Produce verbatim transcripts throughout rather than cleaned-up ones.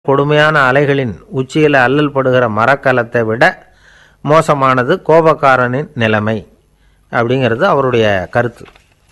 கொடுமையான அலைகளின் உச்சியில் அல்லல் படுகிற மரக்கலத்தை விட மோசமானது கோபக்காரனின் நிலைமை அப்படிங்கிறது அவருடைய கருத்து.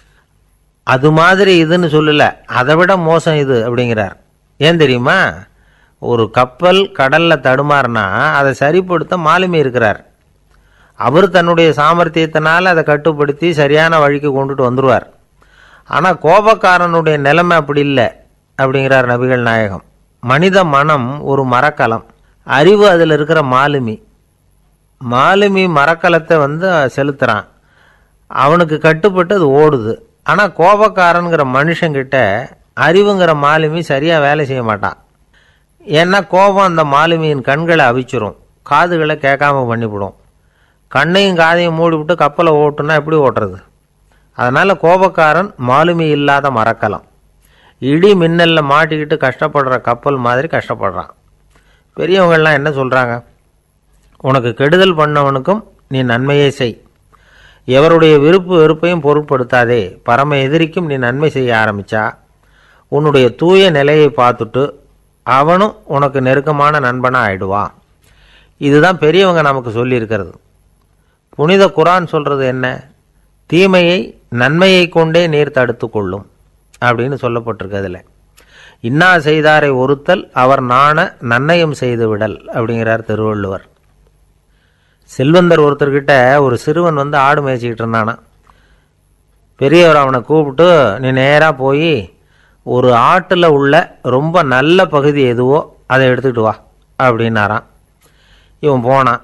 அது மாதிரி இதுன்னு சொல்லல, அதை விட மோசம் இது அப்படிங்கிறார். ஏன் தெரியுமா? ஒரு கப்பல் கடலில் தடுமாறினா அதை சரிப்படுத்த மாலுமி இருக்கிறார். அவர் தன்னுடைய சாமர்த்தியத்தினால் அதை கட்டுப்படுத்தி சரியான வழிக்கு கொண்டுட்டு வந்துடுவார். ஆனால் கோபக்காரனுடைய நிலைமை அப்படி இல்லை அப்படிங்கிறார் நபிகள் நாயகம். மனித மனம் ஒரு மரக்கலம், அறிவு அதில் இருக்கிற மாலுமி. மாலுமி மரக்கலத்தை வந்து செலுத்துகிறான், அவனுக்கு கட்டுப்பட்டு அது ஓடுது. ஆனால் கோபக்காரனுங்கிற மனுஷங்கிட்ட அறிவுங்கிற மாலுமி சரியாக வேலை செய்ய மாட்டான். ஏன்னா கோபம் அந்த மாலுமியின் கண்களை அவிச்சிரும், காதுகளை கேட்காம பண்ணிவிடும். கண்ணையும் காதையும் மூடிவிட்டு கப்பலை ஓட்டுனா எப்படி ஓட்டுறது? அதனால் கோபக்காரன் மாலுமி இல்லாத மரக்கலம். இடி மின்னலில் மாட்டிக்கிட்டு கஷ்டப்படுற கப்பல் மாதிரி கஷ்டப்படுறான். பெரியவங்கள்லாம் என்ன சொல்கிறாங்க? உனக்கு கெடுதல் பண்ணவனுக்கும் நீ நன்மையை செய், எவருடைய விருப்பு வெறுப்பையும் பொருட்படுத்தாதே. பரம எதிரிக்கும் நீ நன்மை செய்ய ஆரம்பித்தா உன்னுடைய தூய நிலையை பார்த்துட்டு அவனும் உனக்கு நெருக்கமான நண்பனாக ஆயிடுவான். இதுதான் பெரியவங்க நமக்கு சொல்லியிருக்கிறது. புனித குரான் சொல்கிறது என்ன? தீமையை நன்மையை கொண்டே நீர் தடுத்து கொள்ளும் அப்படின்னு சொல்லப்பட்டிருக்கிறதுல. இன்னா செய்தாரை ஒருத்தல் அவர் நாண நன்னயம் செய்து விடல் அப்படிங்கிறார் திருவள்ளுவர். செல்வந்தர் ஒருத்தர்கிட்ட ஒரு சிறுவன் வந்து ஆடு மேய்ச்சிக்கிட்டு இருந்தானா. பெரியவர் அவனை கூப்பிட்டு, நீ நேராக போய் ஒரு ஆட்டில் உள்ள ரொம்ப நல்ல பகுதி எதுவோ அதை எடுத்துக்கிட்டு வா அப்படின்னாரான். இவன் போனான்.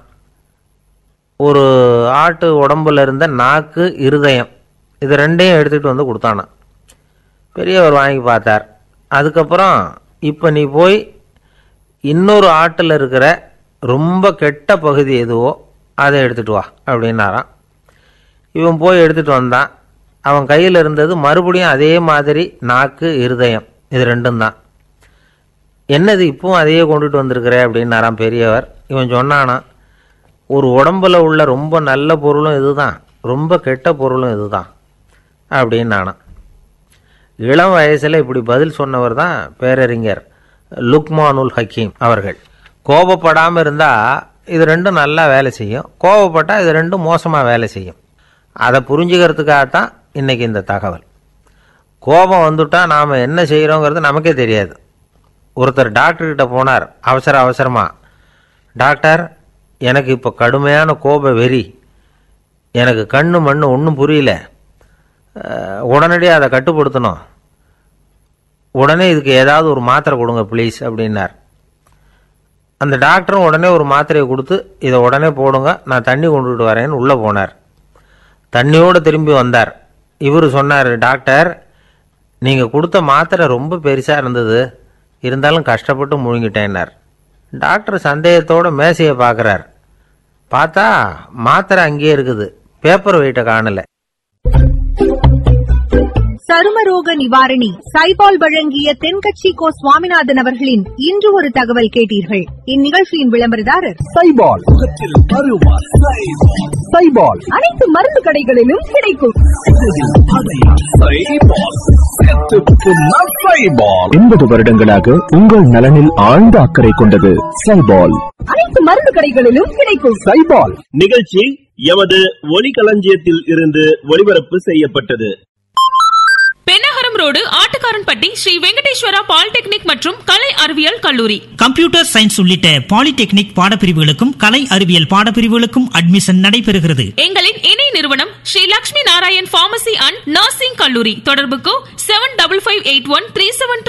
ஒரு ஆட்டு உடம்புல இருந்த நாக்கு, இருதயம், இது ரெண்டையும் எடுத்துகிட்டு வந்து கொடுத்தானான். பெரியவர் வாங்கி பார்த்தார். அதுக்கப்புறம் இப்போ நீ போய் இன்னொரு ஆட்டில் இருக்கிற ரொம்ப கெட்ட பகுதி எதுவோ அதை எடுத்துகிட்டு வா அப்படின்னாரான். இவன் போய் எடுத்துகிட்டு வந்தான். அவன் கையில் இருந்தது மறுபடியும் அதே மாதிரி நாக்கு, இருதயம், இது ரெண்டும் தான். என்னது இப்பவும் அதையே கொண்டுட்டு வந்திருக்கிற அப்படின்னாரான் பெரியவர். இவன் சொன்னானா, ஒரு உடம்புல உள்ள ரொம்ப நல்ல பொருளும் இதுதான், ரொம்ப கெட்ட பொருளும் இதுதான் அப்படின்னானா. இளம் வயசில் இப்படி பதில் சொன்னவர் தான் பேரறிஞர் லுக்மானுல் ஹக்கீம் அவர்கள். கோபப்படாமல் இருந்தால் இது ரெண்டும் நல்லா வேலை செய்யும், கோபப்பட்டால் இது ரெண்டும் மோசமாக வேலை செய்யும். அதை புரிஞ்சுக்கிறதுக்காகத்தான் இன்றைக்கி இந்த தகவல். கோபம் வந்துட்டால் நாம் என்ன செய்கிறோங்கிறது நமக்கே தெரியாது. ஒருத்தர் டாக்டர்கிட்ட போனார் அவசர அவசரமாக. டாக்டர், எனக்கு இப்போ கடுமையான கோப வெறி, எனக்கு கண்ணு மண்ணு ஒன்றும் புரியல, உடனடியாக அதை கட்டுப்படுத்தணும், உடனே இதுக்கு ஏதாவது ஒரு மாத்திரை கொடுங்க ப்ளீஸ் அப்படின்னார். அந்த டாக்டரும் உடனே ஒரு மாத்திரையை கொடுத்து, இதை உடனே போடுங்க, நான் தண்ணி கொண்டுகிட்டு வரேன்னு உள்ளே போனார். தண்ணியோடு திரும்பி வந்தார். இவர் சொன்னார், டாக்டர், நீங்கள் கொடுத்த மாத்திரை ரொம்ப பெருசாக இருந்தது, இருந்தாலும் கஷ்டப்பட்டு முழுங்கிட்டேன்னார். டாக்டர் சந்தேகத்தோடு மேசையை பார்க்குறார். பார்த்தா மாத்திரை அங்கேயே இருக்குது, பேப்பர் வெயிட்டை காணலை. சருமரோக நிவாரணி சைபால் வழங்கிய தென்கட்சி கோ சுவாமிநாதன் அவர்களின் இன்று ஒரு தகவல் கேட்டீர்கள். இந்நிகழ்ச்சியின் விளம்பரதாரர் சைபால். சைபால் அனைத்து மருந்து கடைகளிலும் கிடைக்கும். எண்பது வருடங்களாக உங்கள் நலனில் ஆழ்ந்த அக்கறை கொண்டது சைபால். அனைத்து மருந்து கடைகளிலும் கிடைக்கும் சைபால். நிகழ்ச்சி எமது ஒலிகளஞ்சியத்தில் இருந்து ஒளிபரப்பு செய்யப்பட்டது. பெண்ணகரம் ரோடு, ஆட்டுக்காரன்பட்டி, ஸ்ரீ வெங்கடேஸ்வரா பாலிடெக்னிக் மற்றும் கலை அறிவியல் கல்லூரி. கம்ப்யூட்டர் சயின்ஸ் உள்ளிட்ட பாலிடெக்னிக் பாடப்பிரிவுகளுக்கும் கலை அறிவியல் பாடப்பிரிவுகளுக்கும் அட்மிஷன் நடைபெறுகிறது. எங்களின் இணை நிறுவனம் Sri Lakshmi Narayan pharmacy and nursing கல்லூரி. தொடர்புக்கு seven double five eight one three seven